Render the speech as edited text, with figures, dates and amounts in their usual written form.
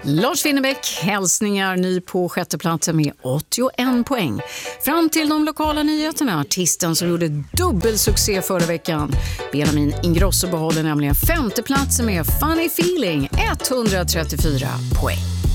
Lars Winnerbäck, hälsningar, ny på sjätte platsen med 81 poäng. Fram till de lokala nyheterna, artisten som gjorde dubbelsuccé förra veckan. Benjamin Ingrosso behåller nämligen femte platsen med Funny Feeling, 134 poäng.